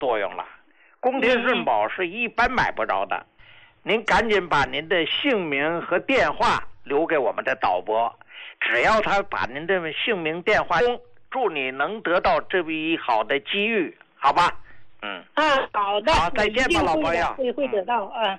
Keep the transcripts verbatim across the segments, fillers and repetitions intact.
作用了。宫廷肾宝是一般买不着的，您赶紧把您的姓名和电话留给我们的导播，只要他把您的姓名电话，祝你能得到这笔好的机遇，好吧？嗯啊，好的， 好，再见吧，老朋友。 会会得到啊。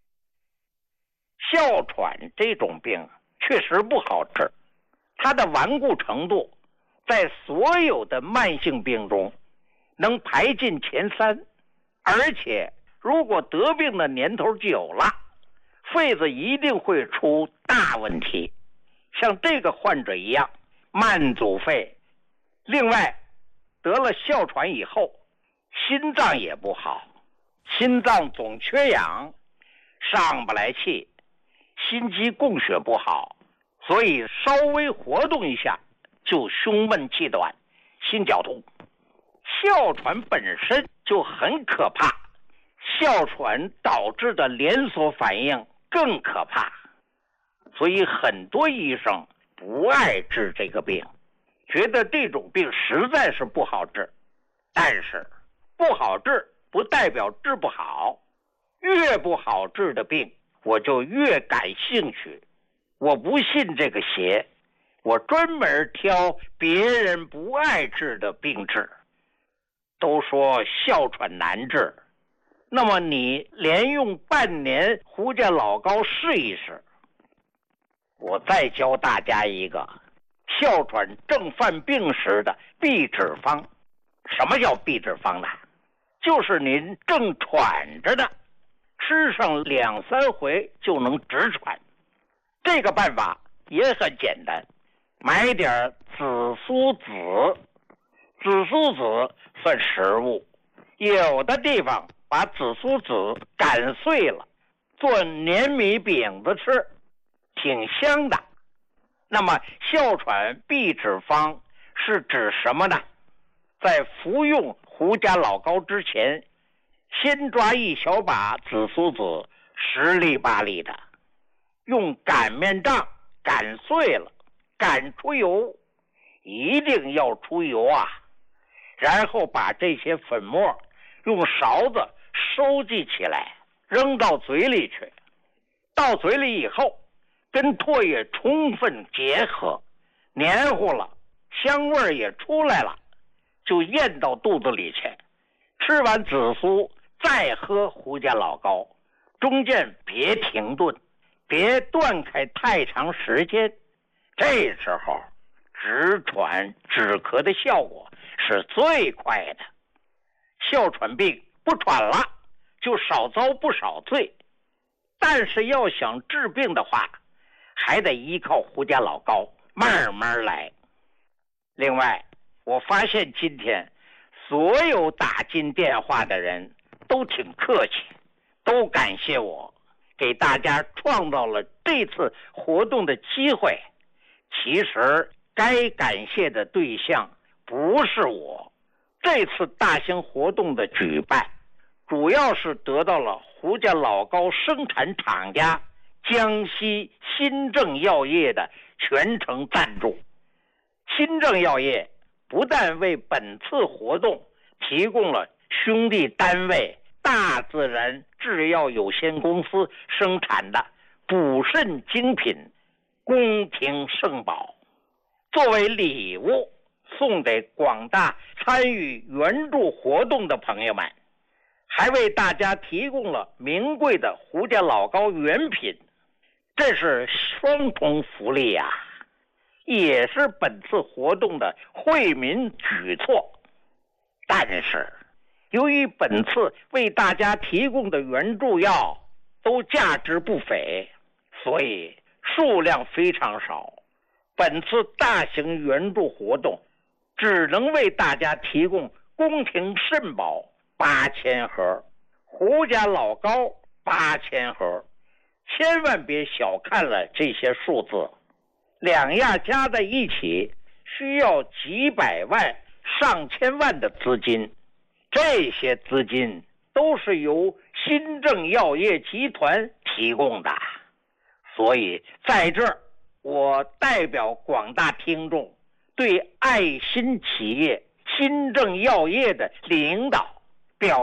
哮喘这种病确实不好治，它的顽固程度在所有的慢性病中能排进前三，而且如果得病的年头久了，肺子一定会出大问题，像这个患者一样慢阻肺。另外，得了哮喘以后，心脏也不好，心脏总缺氧，上不来气，心肌供血不好，所以稍微活动一下就胸闷气短，心绞痛。哮喘本身就很可怕，哮喘导致的连锁反应更可怕，所以很多医生不爱治这个病，觉得这种病实在是不好治。但是不好治不代表治不好，越不好治的病我就越感兴趣。我不信这个邪，我专门挑别人不爱治的病治。都说哮喘难治，那么你连用半年胡家老膏试一试。我再教大家一个哮喘正犯病时的避止方。什么叫避止方呢？就是您正喘着呢，吃上两三回就能止喘。这个办法也很简单，买点紫苏籽，紫苏籽算食物，有的地方把紫苏籽擀碎了做黏米饼子吃，挺香的。那么哮喘避止方是指什么呢？在服用胡家老膏之前，先抓一小把紫苏籽，十粒八粒的，用擀面杖擀碎了，擀出油，一定要出油啊！然后把这些粉末用勺子收集起来，扔到嘴里去。到嘴里以后，跟唾液充分结合，黏糊了，香味也出来了，就咽到肚子里去。吃完紫苏再喝胡家老膏，中间别停顿，别断开太长时间。这时候止喘止咳的效果是最快的。哮喘病不喘了，就少遭不少罪。但是要想治病的话，还得依靠胡家老膏，慢慢来。另外，我发现今天所有打进电话的人都挺客气，都感谢我，给大家创造了这次活动的机会。其实该感谢的对象不是我，这次大型活动的举办主要是得到了胡家老膏生产厂家江西新政药业的全程赞助。新政药业不但为本次活动提供了兄弟单位大自然制药有限公司生产的补肾精品宫廷圣宝，作为礼物送给广大参与援助活动的朋友们，还为大家提供了名贵的胡家老膏原品，这是双重福利呀、啊，也是本次活动的惠民举措。但是由于本次为大家提供的援助药都价值不菲，所以数量非常少。本次大型援助活动只能为大家提供宫廷肾宝八千盒，胡家老膏八千盒，千万别小看了这些数字，两样加在一起需要几百万上千万的资金，这些资金都是由新政药业集团提供的。所以在这儿我代表广大听众对爱心企业新政药业的领导